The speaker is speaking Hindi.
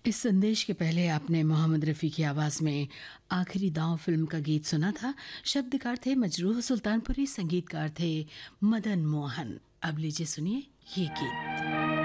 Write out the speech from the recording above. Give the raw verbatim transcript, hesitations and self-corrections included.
इस संदेश के पहले आपने मोहम्मद रफ़ी की आवाज़ में आखिरी दांव फिल्म का गीत सुना था। शब्दकार थे मजरूह सुल्तानपुरी, संगीतकार थे मदन मोहन। अब लीजिए सुनिए ये गीत।